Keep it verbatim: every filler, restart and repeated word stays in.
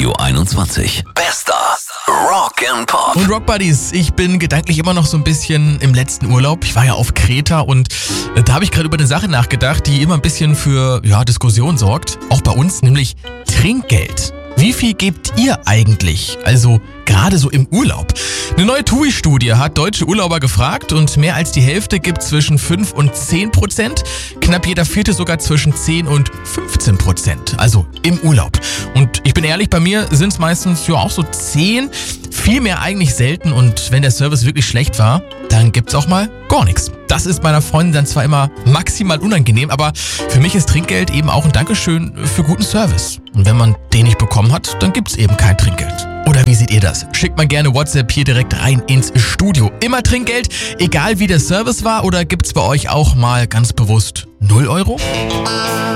Radio einundzwanzig. Bester Rock and Pop. Und Rock Buddies, ich bin gedanklich immer noch so ein bisschen im letzten Urlaub. Ich war ja auf Kreta und äh, da habe ich gerade über eine Sache nachgedacht, die immer ein bisschen für ja, Diskussion sorgt. Auch bei uns, nämlich Trinkgeld. Wie viel gebt ihr eigentlich? Also gerade so im Urlaub. Eine neue T U I-Studie hat deutsche Urlauber gefragt und mehr als die Hälfte gibt zwischen fünf und zehn Prozent. Knapp jeder Vierte sogar zwischen zehn und fünfzehn Prozent. Also im Urlaub. Und ich bin ehrlich, bei mir sind es meistens ja auch so zehn. Viel mehr eigentlich selten und wenn der Service wirklich schlecht war, dann gibt's auch mal gar nichts. Das ist meiner Freundin dann zwar immer maximal unangenehm, aber für mich ist Trinkgeld eben auch ein Dankeschön für guten Service. Und wenn man den nicht bekommen hat, dann gibt's eben kein Trinkgeld. Oder wie seht ihr das? Schickt mal gerne WhatsApp hier direkt rein ins Studio. Immer Trinkgeld, egal wie der Service war, oder gibt's bei euch auch mal ganz bewusst null Euro?